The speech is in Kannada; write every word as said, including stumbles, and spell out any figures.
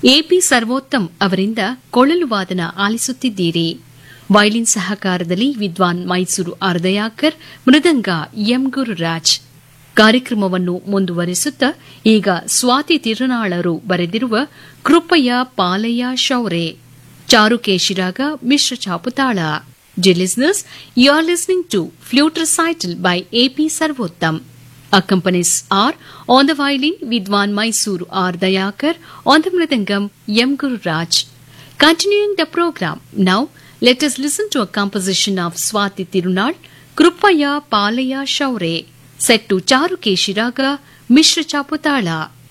ಎಪಿ ಸರ್ವೋತ್ತಮ್ ಅವರಿಂದ ಕೊಳಲು ವಾದನ ಆಲಿಸುತ್ತಿದ್ದೀರಿ. ವೈಲಿನ್ ಸಹಕಾರದಲ್ಲಿ ವಿದ್ವಾನ್ ಮೈಸೂರು ಆರ್ದಯಾಕರ್, ಮೃದಂಗ ಎಂ ಗುರುರಾಜ್. ಕಾರ್ಯಕ್ರಮವನ್ನು ಮುಂದುವರಿಸುತ್ತಾ ಈಗ ಸ್ವಾತಿ ತಿರುನಾಳರು ಬರೆದಿರುವ ಕೃಪಯ ಪಾಲಯ ಶೌರ್ಯ, ಚಾರುಕೇಶಿರಾಗ ಮಿಶ್ರ ಚಾಪುತಾಳ. Dear listeners, you are listening to Flute Recital by A P Sarvottam. Accompanies are on the violin Vidwan Mysuru R. Dayakar, on the mridangam M. Guru Raj. Continuing the program, now let us listen to a composition of Swati Tirunal, Krupaya Palaya Shaure, set to Charukeshiraga Mishra Chaputala.